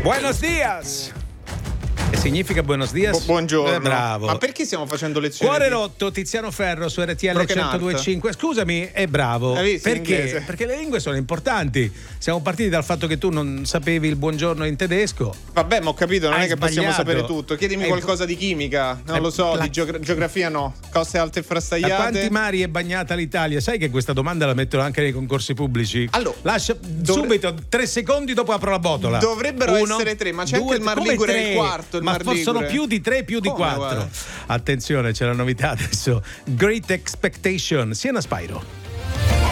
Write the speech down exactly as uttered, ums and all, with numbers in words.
Buenos dias. E significa buenos dias? Bu- buongiorno. Eh, bravo. Ma perché stiamo facendo lezioni? Cuore di... rotto, Tiziano Ferro su R T L Broken centodue e Heart. cinque. Scusami, è bravo. Hai visto in Perché? inglese? Perché le lingue sono importanti. Siamo partiti dal fatto che tu non sapevi il buongiorno in tedesco. Vabbè, ma ho capito, non Hai è che possiamo sbagliato. sapere tutto. Chiedimi Hai- qualcosa di chimica, non Hai- lo so, la- di geogra- geografia no. Coste alte e Da frastagliate. quanti mari è bagnata l'Italia? Sai che questa domanda la mettono anche nei concorsi pubblici? Allora, Lascia dovre- subito, tre secondi dopo apro la botola. Dovrebbero Uno, essere tre, ma c'è due, anche il Mar come Ligure, tre? il quarto, il ma Mar fo- sono Ligure. più di tre, più di Come, quattro. guarda? Attenzione, c'è la novità adesso. Great Expectation, Siena Spyro.